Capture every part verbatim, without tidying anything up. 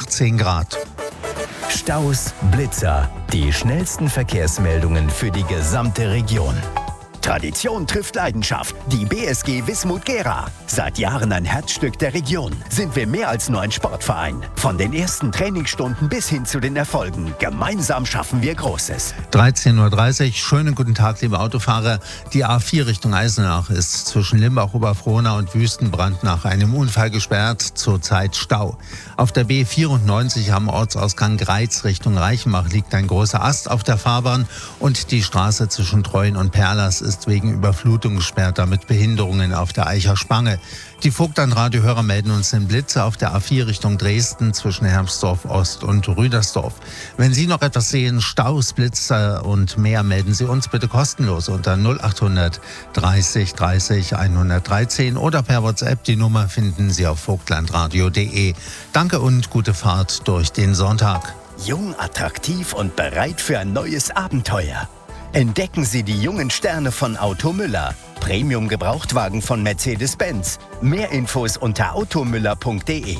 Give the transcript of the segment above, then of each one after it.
achtzehn Grad. Staus, Blitzer, die schnellsten Verkehrsmeldungen für die gesamte Region. Tradition trifft Leidenschaft. Die B S G Wismut Gera. Seit Jahren ein Herzstück der Region. Sind wir mehr als nur ein Sportverein. Von den ersten Trainingsstunden bis hin zu den Erfolgen. Gemeinsam schaffen wir Großes. dreizehn Uhr dreißig. Schönen guten Tag, liebe Autofahrer. Die A vier Richtung Eisenach ist zwischen Limbach-Oberfrohna und Wüstenbrand nach einem Unfall gesperrt. Zurzeit Stau. Auf der B vierundneunzig am Ortsausgang Greiz Richtung Reichenbach liegt ein großer Ast auf der Fahrbahn und die Straße zwischen Treuen und Perlers ist wegen Überflutung gesperrt, damit Behinderungen auf der Eicher Spange. Die Vogtland-Radiohörer melden uns den Blitzer auf der A vier Richtung Dresden zwischen Hermsdorf Ost und Rüdersdorf. Wenn Sie noch etwas sehen, Staus, Blitzer und mehr, melden Sie uns bitte kostenlos unter null achthundert dreißig dreißig hundertdreizehn oder per WhatsApp. Die Nummer finden Sie auf vogtlandradio punkt de. Danke und gute Fahrt durch den Sonntag. Jung, attraktiv und bereit für ein neues Abenteuer. Entdecken Sie die jungen Sterne von Auto Müller. Premium-Gebrauchtwagen von Mercedes-Benz. Mehr Infos unter automüller punkt de.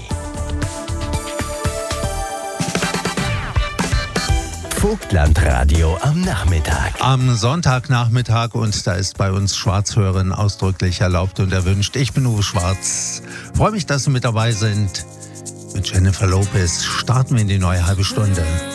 Vogtlandradio am Nachmittag. Am Sonntagnachmittag, und da ist bei uns Schwarzhören ausdrücklich erlaubt und erwünscht. Ich bin Uwe Schwarz. Freue mich, dass Sie mit dabei sind. Mit Jennifer Lopez starten wir in die neue halbe Stunde.